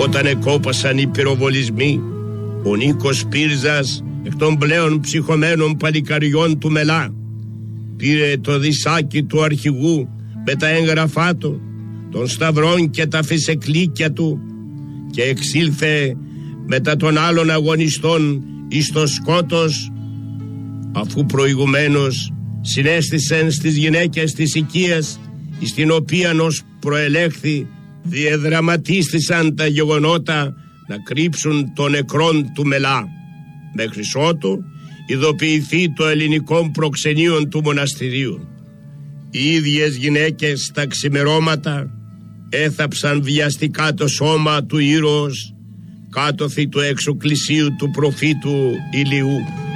όταν εκόπασαν οι πυροβολισμοί, ο Νίκος Πύρζας, εκ των πλέον ψυχωμένων παλικαριών του Μελά, πήρε το δισάκι του αρχηγού με τα έγγραφά του, των σταυρών και τα φυσεκλίκια του, και εξήλθε μετά των άλλων αγωνιστών εις το σκότος, αφού προηγουμένως συνέστησεν στις γυναίκες της οικίας, εις την οποία ως προελέχθη διεδραματίστησαν τα γεγονότα να κρύψουν των νεκρών του Μελά, μέχρι ότου ειδοποιηθεί το ελληνικό προξενείο του μοναστηρίου. Οι ίδιες γυναίκες τα ξημερώματα έθαψαν βιαστικά το σώμα του ήρωος κάτωθι του εξωκλησίου του προφήτου Ηλιού.